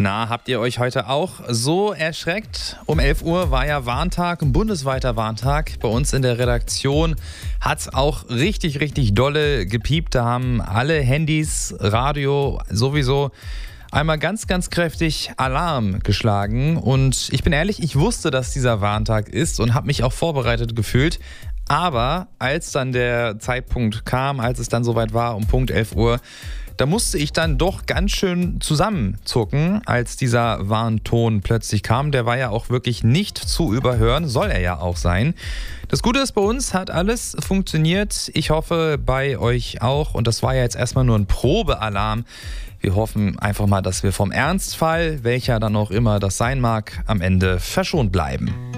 Na, habt ihr euch heute auch so erschreckt? Um 11 Uhr war ja Warntag, ein bundesweiter Warntag. Bei uns in der Redaktion hat es auch richtig, richtig dolle gepiept. Da haben alle Handys, Radio sowieso einmal ganz, ganz kräftig Alarm geschlagen. Und ich bin ehrlich, ich wusste, dass dieser Warntag ist und habe mich auch vorbereitet gefühlt. Aber als dann der Zeitpunkt kam, als es dann soweit war, um Punkt 11 Uhr, da musste ich dann doch ganz schön zusammenzucken, als dieser Warnton plötzlich kam. Der war ja auch wirklich nicht zu überhören, soll er ja auch sein. Das Gute ist, bei uns hat alles funktioniert. Ich hoffe, bei euch auch. Und das war ja jetzt erstmal nur ein Probealarm. Wir hoffen einfach mal, dass wir vom Ernstfall, welcher dann auch immer das sein mag, am Ende verschont bleiben.